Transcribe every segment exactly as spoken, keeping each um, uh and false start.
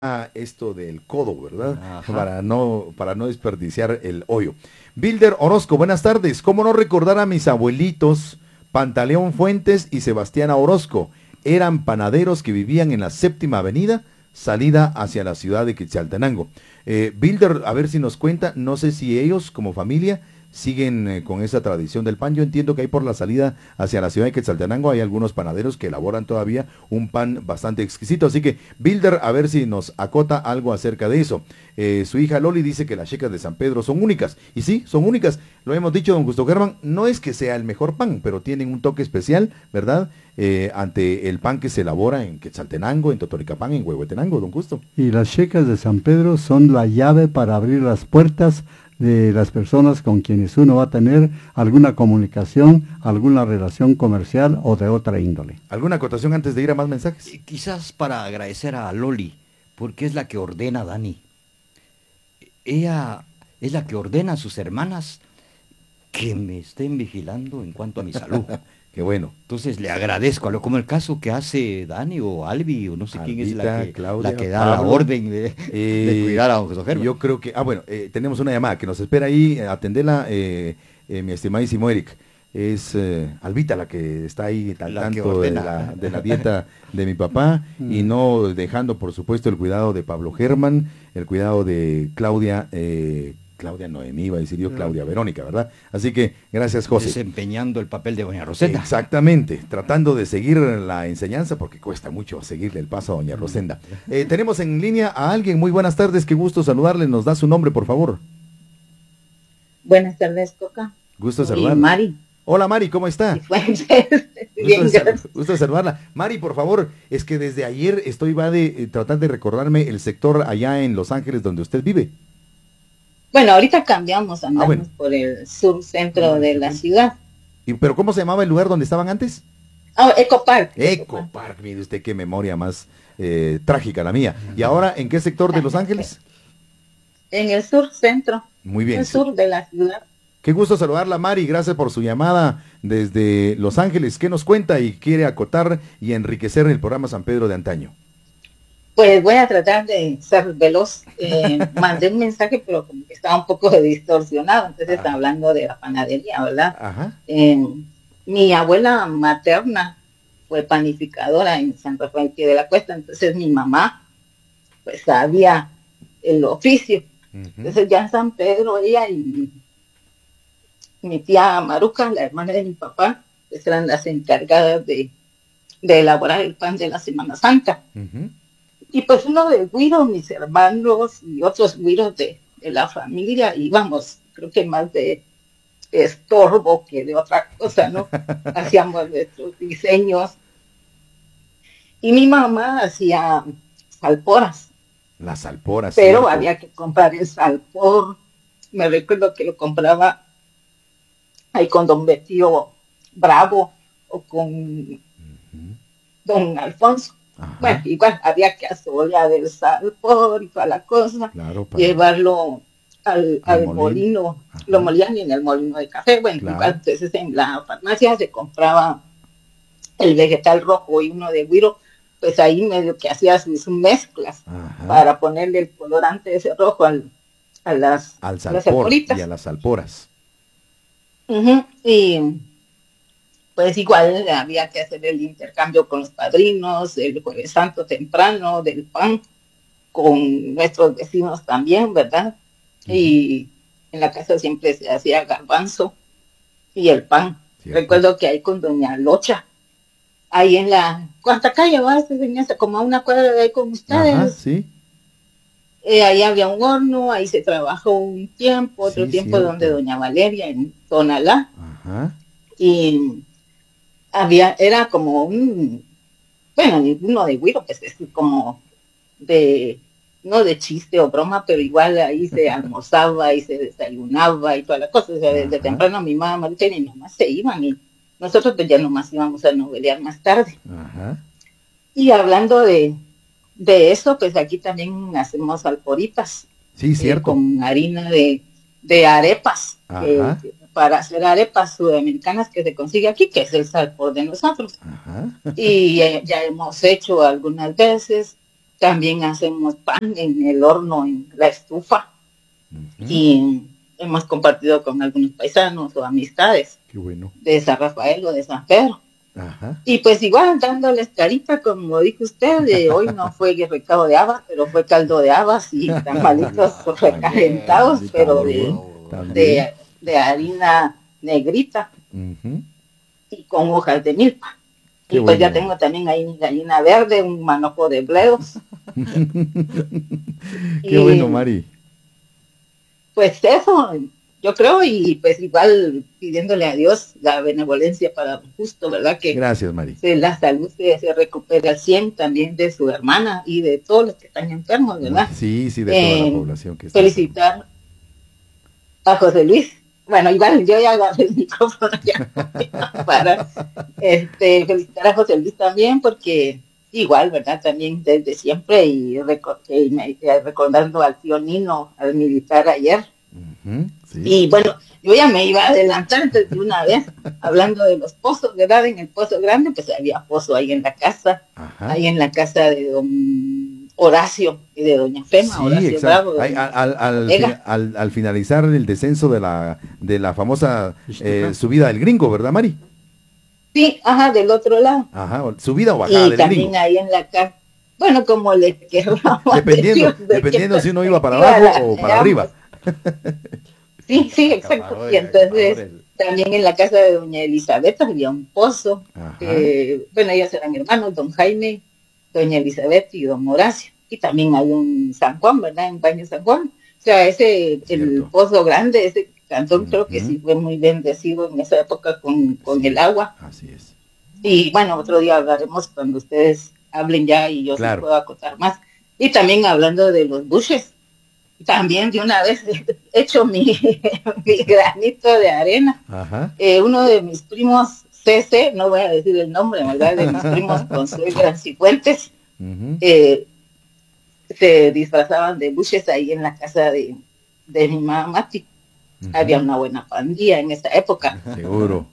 esto del codo, ¿verdad? Ajá. Para no, para no desperdiciar el hoyo. Bilder Orozco, buenas tardes. ¿Cómo no recordar a mis abuelitos Pantaleón Fuentes y Sebastiana Orozco? Eran panaderos que vivían en la Séptima Avenida, salida hacia la ciudad de Quetzaltenango. Eh, Bilder, a ver si nos cuenta, no sé si ellos como familia siguen eh, con esa tradición del pan. Yo entiendo que ahí por la salida hacia la ciudad de Quetzaltenango hay algunos panaderos que elaboran todavía un pan bastante exquisito, así que Bilder, a ver si nos acota algo acerca de eso. Eh, su hija Loli dice que las checas de San Pedro son únicas, y sí, son únicas, lo hemos dicho, don Justo Germán, no es que sea el mejor pan, pero tienen un toque especial, ¿verdad? Eh, ante el pan que se elabora en Quetzaltenango, en Totoricapán, en Huehuetenango, don Justo. Y las checas de San Pedro son la llave para abrir las puertas de las personas con quienes uno va a tener alguna comunicación, alguna relación comercial o de otra índole. ¿Alguna acotación antes de ir a más mensajes? Eh, Quizás para agradecer a Loli, porque es la que ordena a Dani. Ella es la que ordena a sus hermanas que me estén vigilando en cuanto a mi salud. Qué bueno. Entonces le agradezco, a lo como el caso que hace Dani o Albi, o no sé quién es la Albita, que, Claudia, la que da la Pablo, orden de, eh, de cuidar a don José Germán. Yo creo que, ah bueno, eh, tenemos una llamada que nos espera ahí, eh, atendela, eh, eh, mi estimadísimo Eric. Es eh, Albita la que está ahí al La que tanto de ordena. la, de la dieta de mi papá y no dejando, por supuesto, el cuidado de Pablo Germán, el cuidado de Claudia, eh, Claudia Noemí, iba a decir yo, Claudia Verónica, ¿verdad? Así que, gracias, José. Desempeñando el papel de doña Rosenda. Exactamente, tratando de seguir la enseñanza porque cuesta mucho seguirle el paso a doña Rosenda. Eh, tenemos en línea a alguien, muy buenas tardes, qué gusto saludarle, nos da su nombre, por favor. Buenas tardes, Coca. Gusto Y saludarla. Mari. Hola Mari, ¿cómo está? Bien, Gusto, gracias. gusto saludarla. Mari, por favor, es que desde ayer estoy va de eh, tratar de recordarme el sector allá en Los Ángeles donde usted vive. Bueno, ahorita cambiamos, andamos Ah, bueno. por el sur centro de la ciudad. ¿Y, pero cómo se llamaba el lugar donde estaban antes? Ah, Eco Park. Eco Park, mire usted qué memoria más eh, trágica la mía. ¿Y ahora en qué sector de Los Ángeles? En el sur centro. Muy bien. El sur de la ciudad. Qué gusto saludarla, Mari, gracias por su llamada desde Los Ángeles. ¿Qué nos cuenta y quiere acotar y enriquecer el programa San Pedro de antaño? Pues voy a tratar de ser veloz. Eh, mandé un mensaje, pero como que estaba un poco distorsionado, entonces está hablando de la panadería, ¿verdad? Ajá. Eh, mi abuela materna fue panificadora en San Rafael Pie de la Cuesta, entonces mi mamá pues sabía el oficio. Uh-huh. Entonces ya en San Pedro ella y mi tía Maruca, la hermana de mi papá, pues eran las encargadas de, de elaborar el pan de la Semana Santa. Uh-huh. Y pues uno de güiros, mis hermanos y otros güiros de, de la familia, íbamos, creo que más de estorbo que de otra cosa, ¿no? Hacíamos nuestros diseños. Y mi mamá hacía salporas. Las salporas. Pero cierto. había que comprar el salpor. Me recuerdo que lo compraba ahí con don Betío Bravo o con uh-huh. don Alfonso. Ajá. Bueno, igual había que asolear el salpor y toda la cosa, claro, para... llevarlo al, al molino, Ajá. lo molían en el molino de café. Bueno, claro. Igual entonces en la farmacia se compraba el vegetal rojo y uno de güiro, pues ahí medio que hacía sus mezclas Ajá. para ponerle el colorante ese rojo al, a las, al salpor, las salporitas. Y a las salporas. Uh-huh. Y pues igual había que hacer el intercambio con los padrinos, el Jueves Santo temprano, del pan, con nuestros vecinos también, ¿verdad? Uh-huh. Y en la casa siempre se hacía garbanzo y el pan. Cierto. Recuerdo que ahí con doña Locha, ahí en la... ¿Cuánta calle va? Este venía como a una cuadra de ahí con ustedes. Ajá, sí. Eh, ahí había un horno, ahí se trabajó un tiempo, otro sí, tiempo cierto. donde doña Valeria, en Tonalá. Ajá. Y había, era como un, bueno, ninguno de güiro, pues es como de, no de chiste o broma, pero igual ahí se almorzaba y se desayunaba y toda la cosa. O sea, desde Ajá. temprano mi mamá y mi mamá se iban y nosotros pues ya nomás íbamos a novelear más tarde. Ajá. Y hablando de, de eso, pues aquí también hacemos alporitas. Sí, cierto. Eh, con harina de, de arepas. Ajá. Que, para hacer arepas sudamericanas que se consigue aquí, que es el salpor de nosotros. Ajá. Y eh, ya hemos hecho algunas veces, También hacemos pan en el horno, en la estufa. Uh-huh. Y hemos compartido con algunos paisanos o amistades. Qué bueno. De San Rafael o de San Pedro. Ajá. Y pues igual dándoles carita, como dijo usted, de hoy no fue recado de habas, pero fue caldo de habas y tamalitos recalentados, pero de, de, de harina negrita. Uh-huh. Y con hojas de milpa. Qué y pues bueno. Ya tengo también ahí mi gallina verde, un manojo de bledos. Qué y, bueno, Mari. Pues eso, yo creo, y pues igual pidiéndole a Dios la benevolencia para justo, ¿verdad? Que gracias, Mari. Se, la salud se, se recupere al cien también de su hermana y de todos los que están enfermos, ¿verdad? Sí, sí, de toda eh, la población que está. Felicitar a José Luis. Bueno, igual yo ya agarré el micrófono ya para este, felicitar a José Luis también, porque igual, ¿verdad? También desde siempre, y, record, y me, recordando al tío Nino, al militar ayer. Uh-huh, sí. Y bueno, yo ya me iba a adelantar entonces de una vez, hablando de los pozos, ¿verdad? En el Pozo Grande, pues había pozo ahí en la casa, ajá, ahí en la casa de don Horacio y de doña Fema, sí, Horacio Bravo. Al, al, al, al, al finalizar el descenso de la de la famosa eh, subida del Gringo, ¿verdad, Mari? Sí, ajá, del otro lado. Ajá, subida o bajada y del también Gringo. Ahí en la casa, bueno, como le querramos. Dependiendo, de dependiendo si uno iba para abajo la, o para arriba. Sí, sí, exacto. Y entonces también en la casa de doña Elizabeth había un pozo. Eh, bueno, ellos eran hermanos, don Jaime, doña Elizabeth y don Horacio. Y también hay un San Juan, ¿verdad? En Baño San Juan. O sea, ese, Cierto. El Pozo Grande, ese cantón, uh-huh, creo que sí fue muy bendecido en esa época con, con el agua. Así es. Y bueno, otro día hablaremos cuando ustedes hablen ya y yo claro. sí puedo acotar más. Y también hablando de los buches, también de una vez he hecho mi, mi granito de arena. Ajá. Eh, uno de mis primos, C C, no voy a decir el nombre, ¿verdad? De mis primos Consuegras y Fuentes, uh-huh. eh, se disfrazaban de buches ahí en la casa de, de mi mamá Mati. Uh-huh. Había una buena pandilla en esa época. Seguro.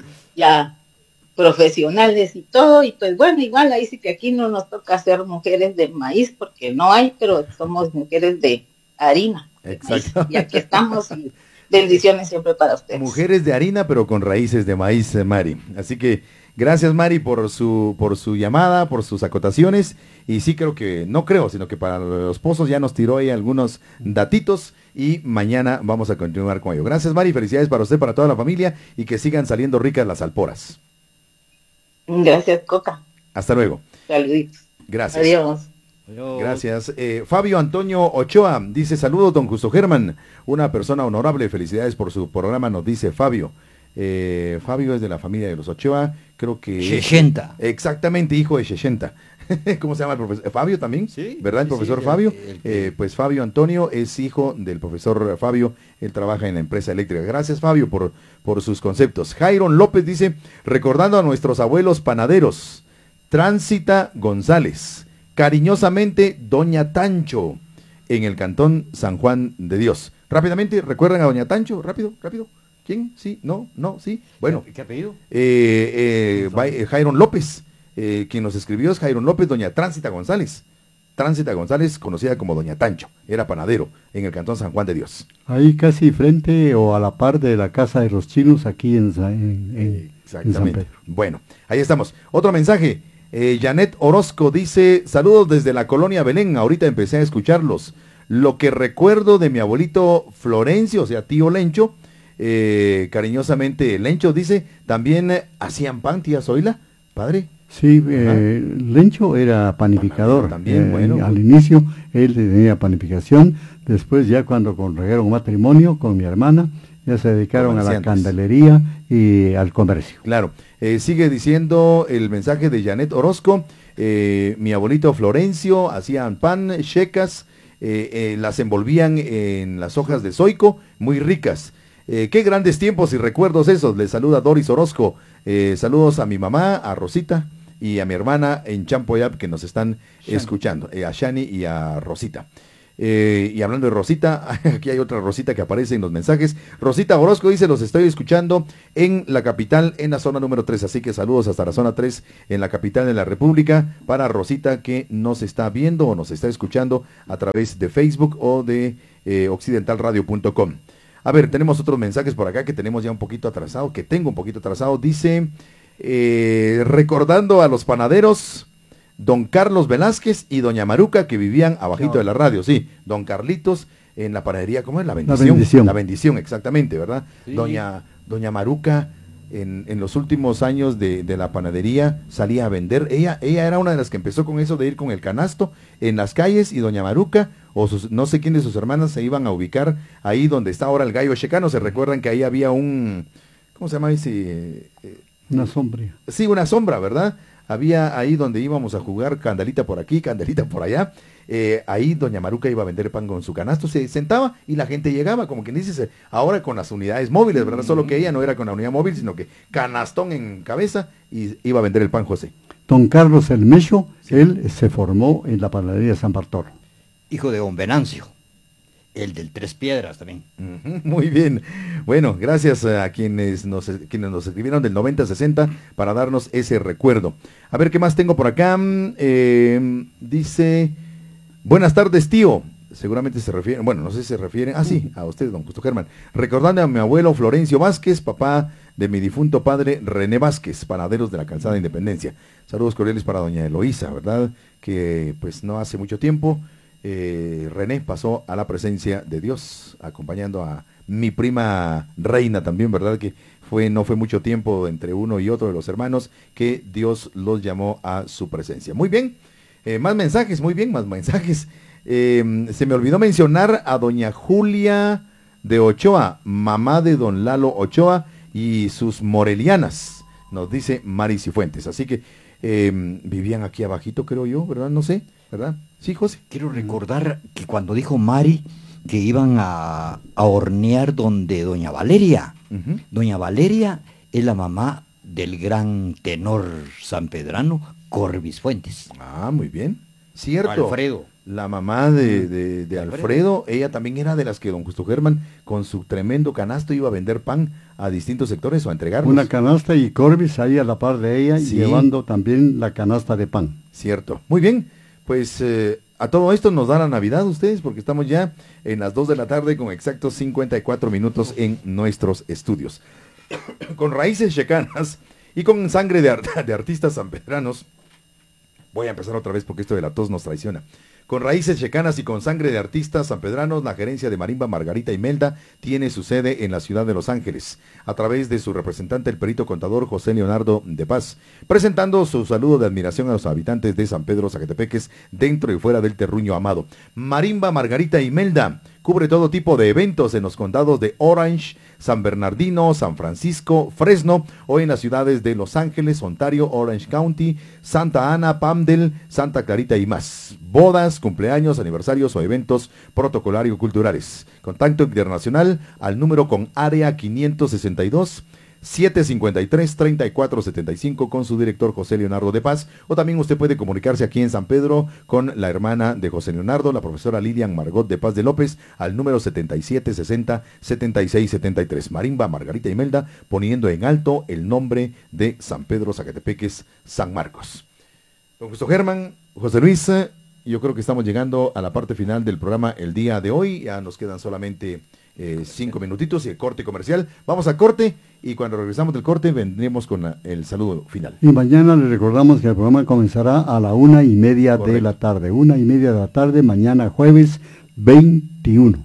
Ya profesionales y todo, y pues bueno, igual ahí sí que aquí no nos toca ser mujeres de maíz, porque no hay, pero somos mujeres de harina. Exacto. De y aquí estamos, y bendiciones siempre para ustedes. Mujeres de harina, pero con raíces de maíz, Mari. Así que gracias, Mari, por su por su llamada, por sus acotaciones, y sí creo que, no creo, sino que para los pozos ya nos tiró ahí algunos datitos, y mañana vamos a continuar con ello. Gracias, Mari, felicidades para usted, para toda la familia, y que sigan saliendo ricas las alporas. Gracias, Coca. Hasta luego. Saluditos. Gracias. Adiós. Adiós. Gracias. Eh, Fabio Antonio Ochoa dice, saludos, don Justo Germán, una persona honorable, felicidades por su programa, nos dice Fabio. Eh, Fabio es de la familia de los Ochoa, creo que... sesenta. Exactamente, hijo de sesenta. ¿Cómo se llama el profesor? ¿Fabio también? Sí. ¿Verdad? El sí, profesor sí, Fabio. El, el, el, eh, pues Fabio Antonio es hijo del profesor Fabio, él trabaja en la empresa eléctrica. Gracias, Fabio, por, por sus conceptos. Jairon López dice, recordando a nuestros abuelos panaderos, Tránsita González, cariñosamente Doña Tancho, en el cantón San Juan de Dios. Rápidamente, ¿recuerdan a Doña Tancho? Rápido, rápido. ¿Quién? ¿Sí? ¿No? ¿No? ¿Sí? Bueno. ¿Qué, qué apellido? Eh, eh, Jairon López. Eh, quien nos escribió es Jairon López, doña Tránsita González. Tránsita González, conocida como doña Tancho, era panadero en el cantón San Juan de Dios. Ahí casi frente o a la par de la casa de los chinos aquí en, en, en, Exactamente. en San Pedro. Bueno, ahí estamos. Otro mensaje. Eh, Janet Orozco dice, saludos desde la colonia Belén, ahorita empecé a escucharlos. Lo que recuerdo de mi abuelito Florencio, o sea, tío Lencho, eh, cariñosamente Lencho dice, también eh, hacían pan, tía Zoila, padre. Sí, eh, Lencho era panificador. También, eh, bueno. Al inicio él tenía panificación, después ya cuando contrajeron matrimonio con mi hermana, ya se dedicaron a la candelería y al comercio. Claro, eh, sigue diciendo el mensaje de Janet Orozco, eh, mi abuelito Florencio hacían pan, checas, eh, eh, las envolvían en las hojas de zoico, muy ricas. Eh, qué grandes tiempos y recuerdos esos. Les saluda Doris Orozco. Eh, saludos a mi mamá, a Rosita y a mi hermana en Champoyap que nos están Shani. escuchando, eh, a Shani y a Rosita. Eh, y hablando de Rosita, aquí hay otra Rosita que aparece en los mensajes. Rosita Orozco dice, los estoy escuchando en la capital, en la zona número tres. Así que saludos hasta la zona tres, en la capital de la República, para Rosita que nos está viendo o nos está escuchando a través de Facebook o de eh, occidental radio punto com. A ver, tenemos otros mensajes por acá que tenemos ya un poquito atrasado, que tengo un poquito atrasado. Dice, eh, recordando a los panaderos, don Carlos Velázquez y doña Maruca, que vivían abajito no. de la radio, sí, don Carlitos en la panadería, ¿cómo es? La bendición. La bendición, la bendición exactamente, ¿verdad? Sí. Doña, doña Maruca, en, en los últimos años de, de la panadería, salía a vender. Ella, ella era una de las que empezó con eso de ir con el canasto en las calles, y doña Maruca, o sus, no sé quién de sus hermanas, se iban a ubicar ahí donde está ahora el Gallo Checano. Se recuerdan que ahí había un, ¿cómo se llama ese? Eh, una sombra. Sí, una sombra, ¿verdad? Había ahí donde íbamos a jugar candelita por aquí, candelita por allá. Eh, ahí doña Maruca iba a vender pan con su canasto, se sentaba y la gente llegaba, como quien dice, ahora con las unidades móviles, ¿verdad? Solo que ella no era con la unidad móvil, sino que canastón en cabeza y iba a vender el pan, José. Don Carlos el Mecho, sí. Él se formó en la panadería San Bartolo. Hijo de don Venancio, el del Tres Piedras también. Uh-huh, muy bien. Bueno, gracias a quienes nos, quienes nos escribieron del noventa sesenta para darnos ese recuerdo. A ver, ¿qué más tengo por acá? Eh, dice, buenas tardes, tío. Seguramente se refieren, bueno, no sé si se refieren, ah, sí, a usted, don Justo Germán. Recordando a mi abuelo Florencio Vázquez, papá de mi difunto padre René Vázquez, panaderos de la Calzada de Independencia. Saludos cordiales para doña Eloísa, ¿verdad? Que pues no hace mucho tiempo Eh, René pasó a la presencia de Dios, acompañando a mi prima Reina también, ¿verdad? Que fue no fue mucho tiempo entre uno y otro de los hermanos que Dios los llamó a su presencia. Muy bien, eh, más mensajes, muy bien, más mensajes. Eh, se me olvidó mencionar a doña Julia de Ochoa, mamá de don Lalo Ochoa y sus morelianas, nos dice Mari Cifuentes. Así que eh, vivían aquí abajito, creo yo, ¿verdad? No sé, ¿verdad? Sí, José. Quiero recordar que cuando dijo Mari que iban a, a hornear donde doña Valeria. Uh-huh. Doña Valeria es la mamá del gran tenor sanpedrano Corbis Fuentes. Ah, muy bien. Cierto. Alfredo. La mamá de, de, de Alfredo, Alfredo, ella también era de las que don Justo Germán, con su tremendo canasto, iba a vender pan a distintos sectores o a entregarlos. Una canasta y Corbis ahí a la par de ella, sí, llevando también la canasta de pan. Cierto. Muy bien. Pues eh, a todo esto nos da la Navidad ustedes, porque estamos ya en las dos de la tarde con exactos cincuenta y cuatro minutos en nuestros estudios. Con raíces checanas y con sangre de, art- de artistas sanpedranos, voy a empezar otra vez porque esto de la tos nos traiciona. Con raíces checanas y con sangre de artistas sanpedranos, la gerencia de Marimba Margarita Imelda tiene su sede en la ciudad de Los Ángeles, a través de su representante, el perito contador José Leonardo de Paz, presentando su saludo de admiración a los habitantes de San Pedro Zacatepeques, dentro y fuera del terruño amado. Marimba Margarita Imelda cubre todo tipo de eventos en los condados de Orange, San Bernardino, San Francisco, Fresno, o en las ciudades de Los Ángeles, Ontario, Orange County, Santa Ana, Palmdale, Santa Clarita y más. Bodas, cumpleaños, aniversarios o eventos protocolario-culturales. Contacto internacional al número con área quinientos sesenta y dos, siete cincuenta y tres, treinta y cuatro setenta y cinco con su director José Leonardo de Paz, o también usted puede comunicarse aquí en San Pedro con la hermana de José Leonardo, la profesora Lilian Margot de Paz de López, al número setenta y siete sesenta, setenta y seis setenta y tres. Marimba Margarita Imelda, poniendo en alto el nombre de San Pedro Zacatepeques, San Marcos. Don Justo Germán, José Luis, yo creo que estamos llegando a la parte final del programa el día de hoy. Ya nos quedan solamente eh, cinco minutitos y el corte comercial. Vamos a corte y cuando regresamos del corte vendremos con la, el saludo final. Y mañana les recordamos que el programa comenzará a la una y media Correcto. de la tarde. Una y media de la tarde, mañana jueves veintiuno.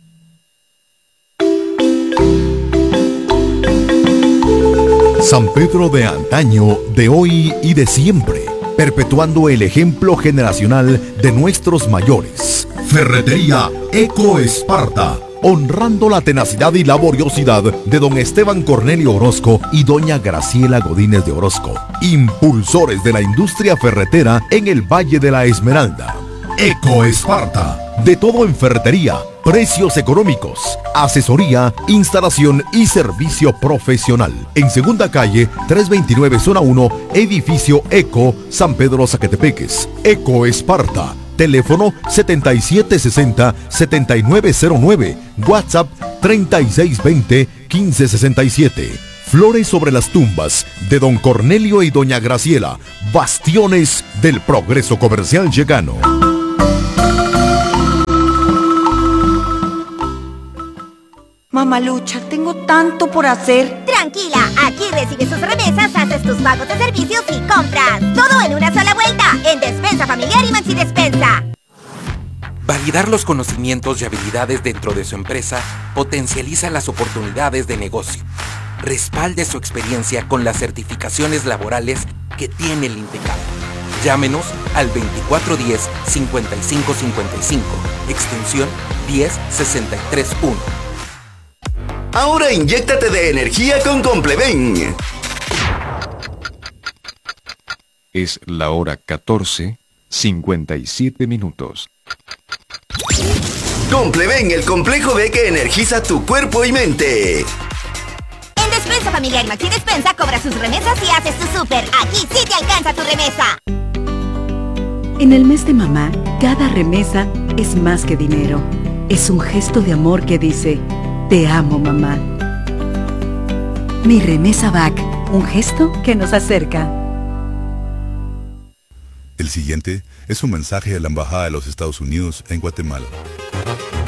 San Pedro de antaño, de hoy y de siempre, perpetuando el ejemplo generacional de nuestros mayores. Ferretería Eco Esparta, honrando la tenacidad y laboriosidad de don Esteban Cornelio Orozco y doña Graciela Godínez de Orozco, impulsores de la industria ferretera en el Valle de la Esmeralda. Eco Esparta, de todo en ferretería, precios económicos, asesoría, instalación y servicio profesional. En Segunda Calle, trescientos veintinueve, Zona uno, Edificio Eco, San Pedro Zacatepeques. Eco Esparta, Teléfono setenta y siete sesenta, setenta y nueve cero nueve. WhatsApp treinta y seis veinte, quince sesenta y siete. Flores sobre las tumbas de don Cornelio y doña Graciela, bastiones del progreso comercial checano. Mamalucha, tengo tanto por hacer. Tranquila, aquí recibes tus remesas, haces tus pagos de servicios y compras. Todo en una sola vuelta, en Despensa Familiar y Maxi Despensa. Validar los conocimientos y habilidades dentro de su empresa potencializa las oportunidades de negocio. Respalde su experiencia con las certificaciones laborales que tiene el INTECAP. Llámenos al veinticuatro diez, cincuenta y cinco cincuenta y cinco, extensión diez sesenta y tres uno. Ahora inyéctate de energía con Compleven. Es la hora catorce, cincuenta y siete minutos. Compleven, el complejo B que energiza tu cuerpo y mente. En Despensa Familiar y Maxi Despensa cobras sus remesas y haces tu súper. Aquí sí te alcanza tu remesa. En el mes de mamá, cada remesa es más que dinero. Es un gesto de amor que dice: te amo, mamá. Mi remesa B A C, un gesto que nos acerca. El siguiente es un mensaje de la Embajada de los Estados Unidos en Guatemala.